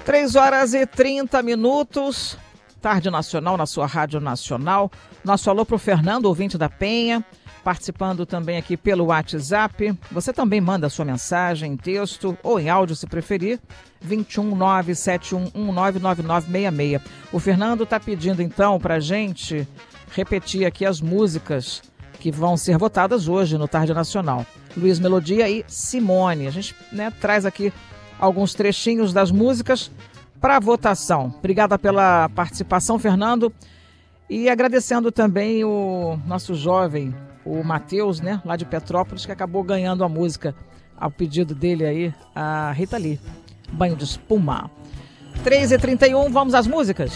3h30, Tarde Nacional na sua Rádio Nacional. Nosso alô pro Fernando, ouvinte da Penha, participando também aqui pelo WhatsApp. Você também manda a sua mensagem em texto ou em áudio, se preferir, 21971199966. O Fernando está pedindo então pra gente repetir aqui as músicas que vão ser votadas hoje no Tarde Nacional. Luiz Melodia e Simone. A gente traz aqui alguns trechinhos das músicas para votação. Obrigada pela participação, Fernando. E agradecendo também o nosso jovem, o Matheus, lá de Petrópolis, que acabou ganhando a música, ao pedido dele aí, a Rita Lee, Banho de Espuma. 3h31, vamos às músicas?